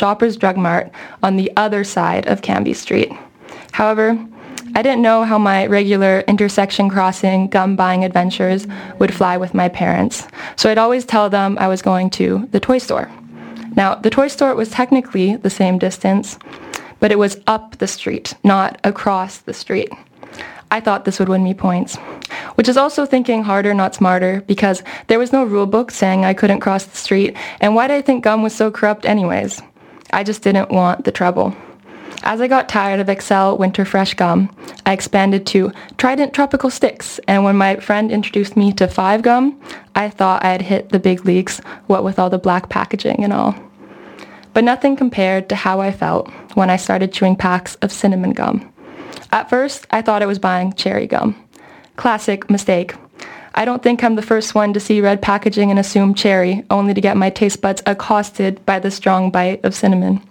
Shoppers Drug Mart on the other side of Cambie Street. However, I didn't know how my regular intersection crossing gum buying adventures would fly with my parents, so I'd always tell them I was going to the toy store. Now, the toy store was technically the same distance, but it was up the street, not across the street. I thought this would win me points, which is also thinking harder, not smarter, because there was no rule book saying I couldn't cross the street, and why did I think gum was so corrupt anyways? I just didn't want the trouble. As I got tired of Excel Winter Fresh gum, I expanded to Trident Tropical Sticks, and when my friend introduced me to 5 gum, I thought I had hit the big leagues, what with all the black packaging and all. But nothing compared to how I felt when I started chewing packs of cinnamon gum. At first, I thought I was buying cherry gum. Classic mistake. I don't think I'm the first one to see red packaging and assume cherry, only to get my taste buds accosted by the strong bite of cinnamon.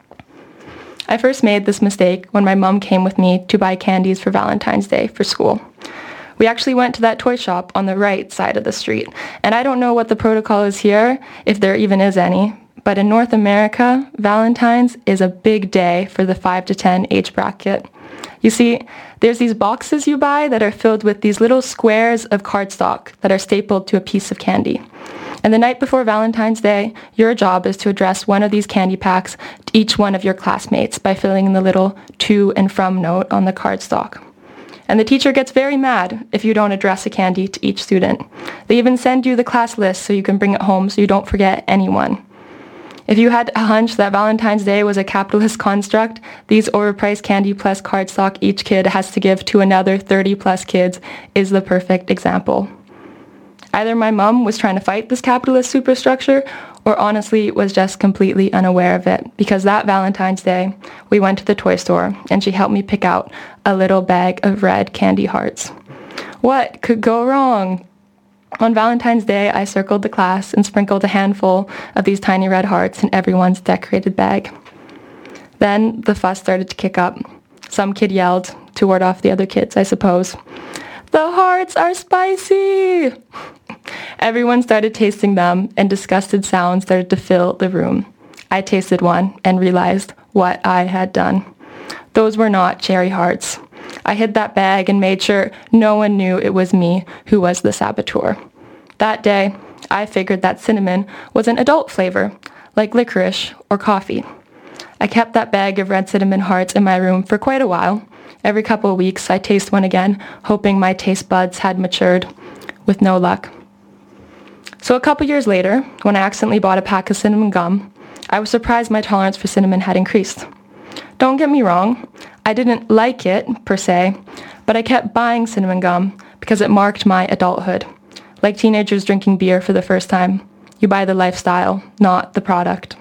I first made this mistake when my mom came with me to buy candies for Valentine's Day for school. We actually went to that toy shop on the right side of the street, and I don't know what the protocol is here, if there even is any, but in North America, Valentine's is a big day for the 5 to 10 age bracket. You see, there's these boxes you buy that are filled with these little squares of cardstock that are stapled to a piece of candy. And the night before Valentine's Day, your job is to address one of these candy packs to each one of your classmates by filling in the little to and from note on the cardstock. And the teacher gets very mad if you don't address a candy to each student. They even send you the class list so you can bring it home so you don't forget anyone. If you had a hunch that Valentine's Day was a capitalist construct, these overpriced candy plus cardstock each kid has to give to another 30 plus kids is the perfect example. Either my mom was trying to fight this capitalist superstructure or honestly was just completely unaware of it, because that Valentine's Day, we went to the toy store and she helped me pick out a little bag of red candy hearts. What could go wrong? On Valentine's Day, I circled the class and sprinkled a handful of these tiny red hearts in everyone's decorated bag. Then the fuss started to kick up. Some kid yelled, to ward off the other kids, I suppose, "The hearts are spicy!" Everyone started tasting them, and disgusted sounds started to fill the room. I tasted one and realized what I had done. Those were not cherry hearts. I hid that bag and made sure no one knew it was me who was the saboteur. That day, I figured that cinnamon was an adult flavor, like licorice or coffee. I kept that bag of red cinnamon hearts in my room for quite a while. Every couple of weeks, I taste one again, hoping my taste buds had matured, with no luck. So a couple years later, when I accidentally bought a pack of cinnamon gum, I was surprised my tolerance for cinnamon had increased. Don't get me wrong, I didn't like it, per se, but I kept buying cinnamon gum because it marked my adulthood. Like teenagers drinking beer for the first time. You buy the lifestyle, not the product.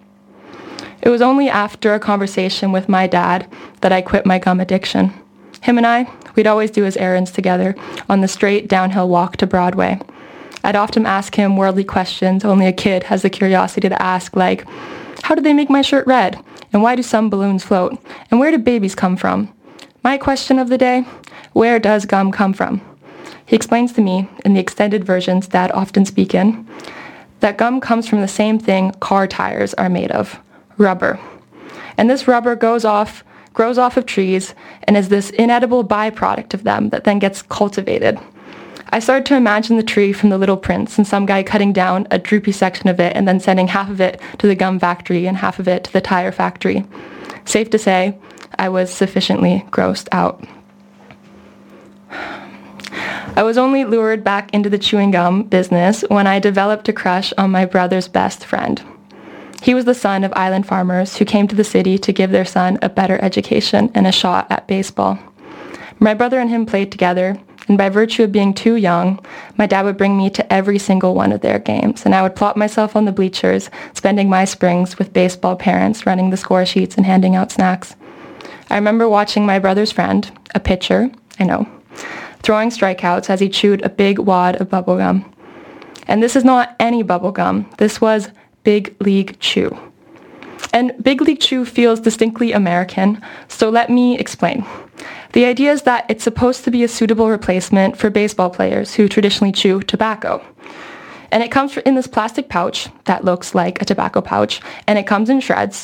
It was only after a conversation with my dad that I quit my gum addiction. Him and I, we'd always do his errands together on the straight downhill walk to Broadway. I'd often ask him worldly questions only a kid has the curiosity to ask, like, how did they make my shirt red? And why do some balloons float? And where do babies come from? My question of the day, where does gum come from? He explains to me, in the extended versions Dad often speak in, that gum comes from the same thing car tires are made of, rubber. And this rubber grows off of trees and is this inedible byproduct of them that then gets cultivated. I started to imagine the tree from The Little Prince and some guy cutting down a droopy section of it and then sending half of it to the gum factory and half of it to the tire factory. Safe to say, I was sufficiently grossed out. I was only lured back into the chewing gum business when I developed a crush on my brother's best friend. He was the son of island farmers who came to the city to give their son a better education and a shot at baseball. My brother and him played together, and by virtue of being too young, my dad would bring me to every single one of their games, and I would plop myself on the bleachers, spending my springs with baseball parents running the score sheets and handing out snacks. I remember watching my brother's friend, a pitcher, throwing strikeouts as he chewed a big wad of bubblegum. And this is not any bubblegum. This was Big League Chew. And Big League Chew feels distinctly American, so let me explain. The idea is that it's supposed to be a suitable replacement for baseball players who traditionally chew tobacco. And it comes in this plastic pouch that looks like a tobacco pouch, and it comes in shreds,